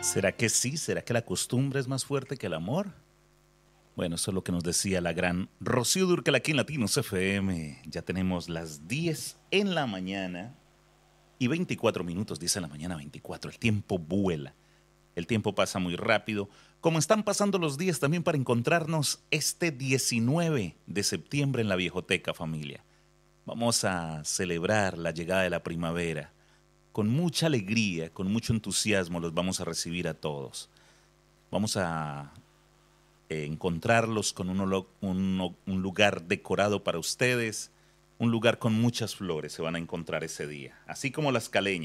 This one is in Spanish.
¿Será que sí? ¿Será que la costumbre es más fuerte que el amor? Bueno, eso es lo que nos decía la gran Rocío Dúrcal aquí en Latinos FM. Ya tenemos las 10 en la mañana y 24 minutos, 10 en la mañana, 24. El tiempo vuela. El tiempo pasa muy rápido. Como están pasando los días también para encontrarnos este 19 de septiembre en la Viejoteca, familia. Vamos a celebrar la llegada de la primavera. Con mucha alegría, con mucho entusiasmo los vamos a recibir a todos. Vamos a encontrarlos con un lugar decorado para ustedes, un lugar con muchas flores se van a encontrar ese día, así como las caleñas.